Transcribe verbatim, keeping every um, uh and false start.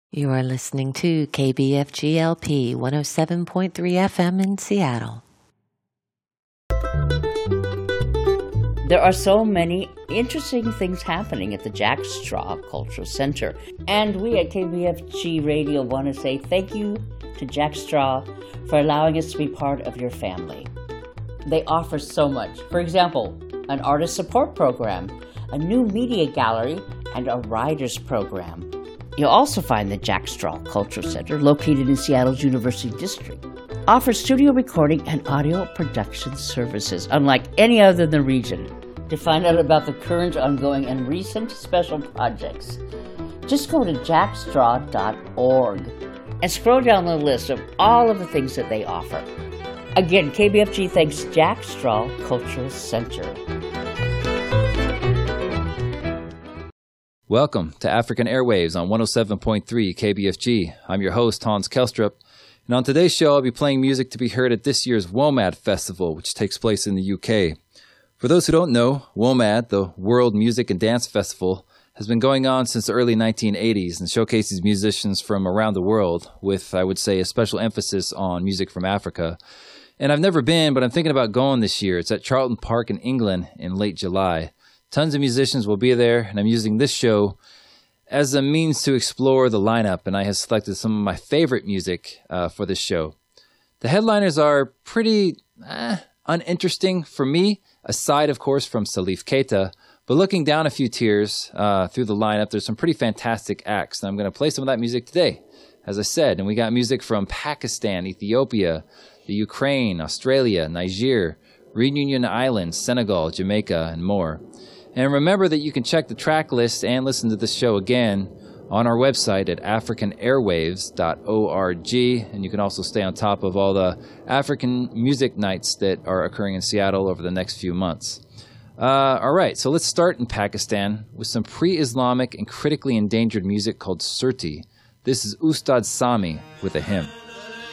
You are listening to K B F G L P one oh seven point three F M in Seattle. There are so many interesting things happening at the Jack Straw Cultural Center. And we at K B F G Radio want to say thank you to Jack Straw for allowing us to be part of your family. They offer so much. For example, an artist support program, a new media gallery, and a writers program. You'll also find the Jack Straw Cultural Center, located in Seattle's University District, offers studio recording and audio production services unlike any other in the region. To find out about the current, ongoing, and recent special projects, just go to jack straw dot org and scroll down the list of all of the things that they offer. Again, K B F G thanks Jack Straw Cultural Center. Welcome to African Airwaves on one oh seven point three K B F G. I'm your host, Hans Kelstrup, and on today's show, I'll be playing music to be heard at this year's WOMAD Festival, which takes place in the U K. For those who don't know, WOMAD, the World Music and Dance Festival, has been going on since the early nineteen eighties and showcases musicians from around the world with, I would say, a special emphasis on music from Africa. And I've never been, but I'm thinking about going this year. It's at Charlton Park in England in late July. Tons of musicians will be there, and I'm using this show as a means to explore the lineup, and I have selected some of my favorite music uh, for this show. The headliners are pretty eh, uninteresting for me, aside, of course, from Salif Keita, but looking down a few tiers uh, through the lineup, there's some pretty fantastic acts, and I'm going to play some of that music today, as I said. And we got music from Pakistan, Ethiopia, the Ukraine, Australia, Niger, Reunion Islands, Senegal, Jamaica, and more. And remember that you can check the track list and listen to this show again on our website at african airwaves dot org. And you can also stay on top of all the African music nights that are occurring in Seattle over the next few months. Uh, all right, so let's start in Pakistan with some pre-Islamic and critically endangered music called Surti. This is Ustad Sami with a hymn.